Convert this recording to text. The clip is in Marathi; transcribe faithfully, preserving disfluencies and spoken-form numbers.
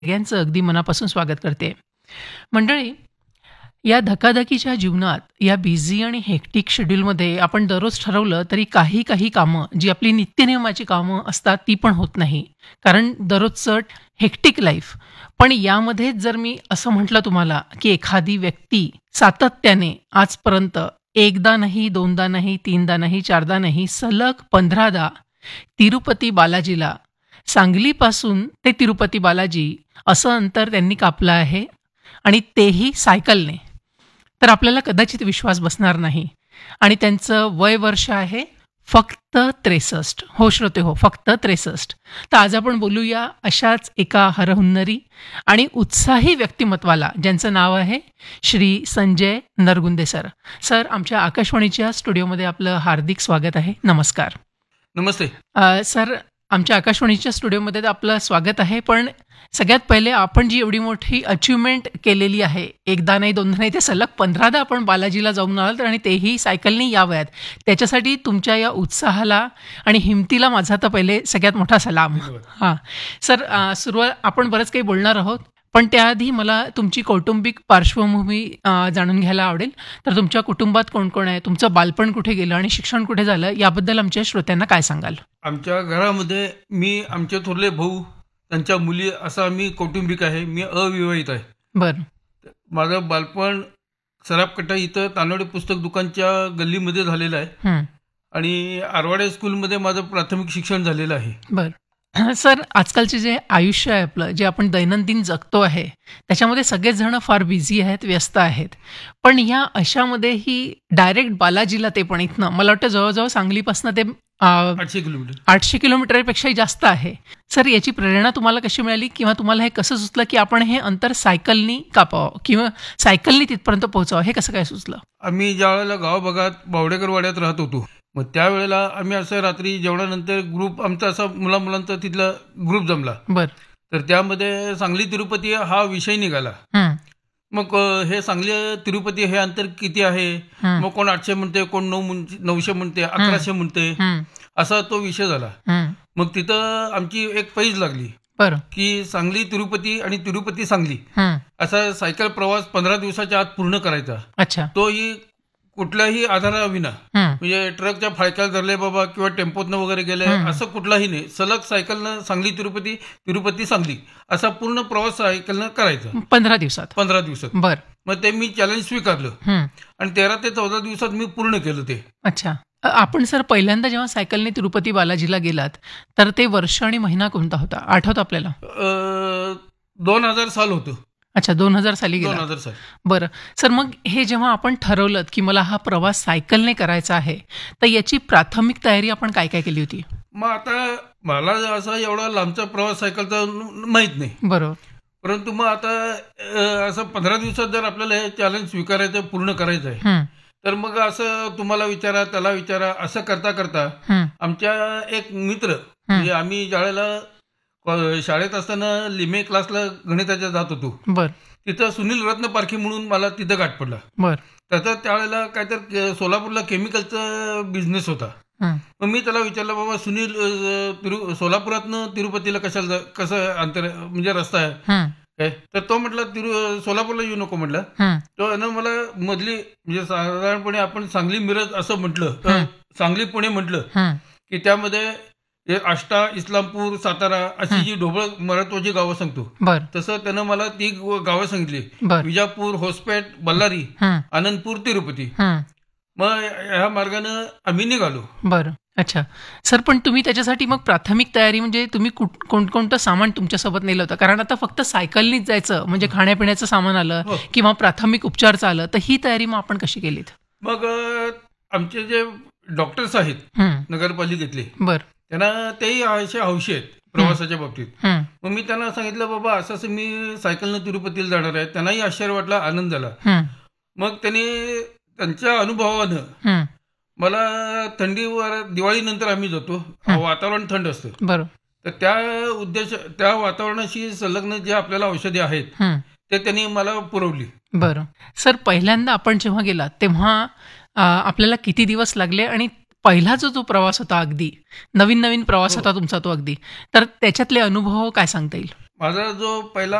सगळ्यांचं अगदी मनापासून स्वागत करते. मंडळी, या धकाधकीच्या जीवनात, या बिझी आणि हेक्टिक शेड्यूलमध्ये आपण दररोज ठरवलं तरी काही काही कामं, जी आपली नित्यनियमाची कामं असतात, ती पण होत नाही. कारण दररोजचं हेक्टिक लाईफ. पण यामध्येच जर मी असं म्हटलं तुम्हाला, की एखादी व्यक्ती सातत्याने आजपर्यंत एकदा नाही, दोनदा नाही, तीनदा नाही, चारदा नाही, सलग पंधरादा तिरुपती बालाजीला, सांगलीपासून ते तिरुपती बालाजी असं अंतर त्यांनी कापलं आहे आणि तेही सायकलने. तर आपल्याला कदाचित विश्वास बसणार नाही. आणि त्यांचं वय वर्ष आहे फक्त त्रेसष्ट. हो श्रोते हो, फक्त त्रेसष्ट. तर आज आपण बोलूया अशाच एका हरहुन्नरी आणि उत्साही व्यक्तिमत्वाला, ज्यांचं नाव आहे श्री संजय नरगुंदे सर. सर, आमच्या आकाशवाणीच्या स्टुडिओमध्ये आपलं हार्दिक स्वागत आहे. नमस्कार. नमस्ते. अ, सर, आमच्या आकाशवाणीच्या स्टुडिओमध्ये तर आपलं स्वागत आहे. पण सगळ्यात पहिले आपण जी एवढी मोठी अचिव्हमेंट केलेली आहे, एकदा नाही दोनदा नाही, ते सलग पंधरादा आपण बालाजीला जाऊन आलात आणि तेही सायकलनी या वयात, त्याच्यासाठी तुमच्या या उत्साहाला आणि हिमतीला माझा तर पहिले सगळ्यात मोठा सलाम. हां सर, अ, सुरुवात आपण बरंच काही बोलणार आहोत, पण त्याआधी मला तुमची कौटुंबिक पार्श्वभूमी अ, जाणून घ्यायला आवडेल. तर तुमच्या कुटुंबात कोण कोण आहे, तुमचं बालपण कुठे गेलं आणि शिक्षण कुठे झालं, याबद्दल आमच्या श्रोत्यांना काय सांगाल? आमच्या घरामध्ये मी, आमचे थोरले भाऊ, त्यांच्या मुली, असं आम्ही कौटुंबिक आहे. मी अविवाहित आहे. बरं. माझं बालपण सराफकट्टा इथं तानवडे पुस्तक दुकानच्या गल्लीमध्ये झालेलं आहे. हं. आणि आरवाडे स्कूलमध्ये माझं प्राथमिक शिक्षण झालेलं आहे. बरं. सर, आजकालचे जे आयुष्य आहे आपलं, जे आपण दैनंदिन जगतो आहे, त्याच्यामध्ये सगळेच जण फार बिझी आहेत, व्यस्त आहेत. पण ह्या अशामध्येही डायरेक्ट बालाजीला, ते पण इथनं मला वाटतं जवळजवळ सांगलीपासून ते अ, आठशे किलोमीटर आठशे किलोमीटरपेक्षाही जास्त आहे. सर, याची प्रेरणा तुम्हाला कशी मिळाली, किंवा तुम्हाला हे कसं सुचलं की आपण हे अंतर सायकलनी कापावं किंवा सायकलनी तिथपर्यंत पोहोचावं, हे कसं काय सुचलं? आम्ही ज्या वेळेला गावभागात बावडेकर वाड्यात राहत होतो, मग त्यावेळेला आम्ही असं रात्री जेवणानंतर ग्रुप आमचा असा मुला मुलांचा तिथला ग्रुप जमला. बरं. तर त्यामध्ये सांगली तिरुपती हा विषय निघाला. हं. मग अ, हे सांगली तिरुपती हे अंतर किती आहे? हं. मग कोण आठशे म्हणते, कोण नऊ म्हण नऊशे म्हणते, अकराशे म्हणते, हं. असा तो विषय झाला. हं. मग तिथं आमची एक पैज लागली बरं. की सांगली तिरुपती आणि तिरुपती सांगली हं. असा सायकल प्रवास पंधरा दिवसाच्या आत पूर्ण करायचा. अच्छा. तोही कुठल्याही आधाराविना, हं. म्हणजे ट्रकच्या फाळक्याला धरले बाबा किंवा टेम्पोतनं वगैरे गेले, हं. असं कुठलाही नाही. सलग सायकलनं सांगली तिरुपती, तिरुपती सांगली असा पूर्ण प्रवास सायकलनं करायचा पंधरा दिवसात. पंधरा दिवसात. बरं. मग ते मी चॅलेंज स्वीकारलं हं. आणि तेरा ते चौदा दिवसात मी पूर्ण केलं ते. अच्छा. अ, आपण सर पहिल्यांदा जेव्हा सायकलने तिरुपती बालाजीला गेलात, तर ते वर्ष आणि महिना कोणता होता, आठवतं आपल्याला? दोन हजार साल होतं. अच्छा, दोन हजार साली दोन गेला. हजार साल. बरं. सर, मग हे जेव्हा आपण ठरवलं की मला हा प्रवास सायकलने करायचा आहे, तर याची प्राथमिक तयारी आपण काय काय केली होती? मग आता मला असा एवढा लांबचा प्रवास सायकलचा न- माहित नाही. बरोबर. परंतु मग आता अ, असं पंधरा दिवसात जर आपल्याला हे चॅलेंज स्वीकारायचं, पूर्ण करायचं आहे, हं. तर मग असं तुम्हाला विचारा, त्याला विचारा, असं करता करता हं. आमच्या एक मित्र, म्हणजे आम्ही ज्यावेळेला कॉ- शाळेत असताना लिमे क्लासला गणिताच्या जात होतो, बरं. तिथं सुनील रत्न पारखी म्हणून मला तिथं गाठ पडला. बरं. त्याचा त्यावेळेला काहीतरी सोलापूरला केमिकलचा बिझनेस होता. हं. मग मी त्याला विचारलं, बाबा सुनील, अ, तिरु सोलापुरातनं तिरुपतीला कशाला जा- कसं अंतर म्हणजे रस्ता आहे हं. काय? तर तो म्हटला तिरु सोलापूरला येऊ नको म्हटलं. हं. तो ना मला मधली, म्हणजे साधारणपणे आपण सांगली मिरज असं म्हटलं, अ, सांगली पुणे म्हटलं हं. की त्यामध्ये हे आष्टा, इस्लामपूर, सातारा अशी जी ढोबळ महत्वाची गावं सांगतो, बरं. तसं त्यानं मला ती ग- गावं सांगितली. बरं. विजापूर, होसपेट, बल्लारी, हं. आनंदपूर, तिरुपती. हं. मग ह्या मार्गानं आम्ही निघालो. बरं. अच्छा. सर, पण तुम्ही त्याच्यासाठी मग प्राथमिक तयारी म्हणजे तुम्ही कुठ कोणकोणतं सामान तुमच्यासोबत नेलं होतं? कारण आता फक्त सायकलनीच जायचं म्हणजे खाण्यापिण्याचं सामान आलं हो. किंवा प्राथमिक उपचारचं आलं, तर ही तयारी मग आपण कशी केलीत? मग अ, आमचे जे डॉक्टर्स आहेत हं. नगरपालिकेतले, बरं. त्यांना तेही असे हौशी आहेत प्रवासाच्या बाबतीत. हं. मग मी त्यांना सांगितलं, बाबा असं असं मी सायकलनं तिरुपतीला जाणार आहे. त्यांनाही आश्चर्य वाटला, आनंद झाला. हं. मग त्यांनी त्यांच्या अनुभवानं हं. मला थंडीवर, दिवाळीनंतर आम्ही जातो, वातावरण थंड असतं, बरं. तर त्या उद्देश त्या वातावरणाशी संलग्न जे आपल्याला औषधे आहेत हं. ते त्यांनी मला पुरवली. बरं. सर, पहिल्यांदा आपण जेव्हा गेलात तेव्हा अ, आपल्याला किती दिवस लागले, आणि पहिला जो जो प्रवास होता, अगदी नवीन नवीन प्रवास होता तुमचा तो, अगदी, तर त्याच्यातले अनुभव काय सांगता येईल? माझा जो पहिला